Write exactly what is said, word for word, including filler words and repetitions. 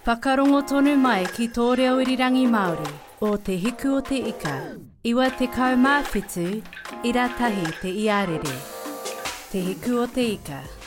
Whakarongo tonu mai ki tō reo irirangi Māori o te hiku o te ika, iwa te kaumāwhitu, ira tahi te iarere. Te hiku o te ika.